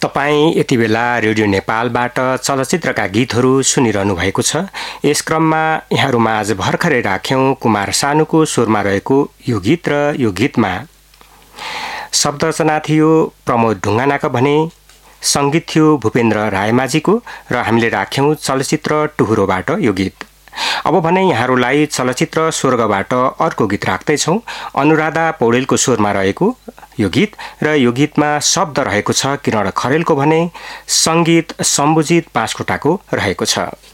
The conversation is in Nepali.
तपाईँ यति बेला रेडियो नेपालबाट चलचित्रका गीतहरू सुनिरहनु भएको छ। यस क्रममा यहाँहरूमा आज भर्खरै राख्यौं कुमार सानुको स्वरमा रहेको यो गीत र यो गीतमा शब्द रचना थियो प्रमोद ढुङ्गानाका भने संगीत थियो भूपेन्द्र रायमाझीको र हामीले राख्यौं चलचित्र टुहुरोबाट यो गीत। अब भने यहाँहरूलाई चलचित्र स्वर्गबाट अर्को गीत राख्दैछौं। अनुराधा पौडेलको स्वरमा रहेको यो गीत र यो गीतमा शब्द रहेको छ किरण खरेलको भने संगीत शम्भुजित पाँचकोटाको रहेको छ।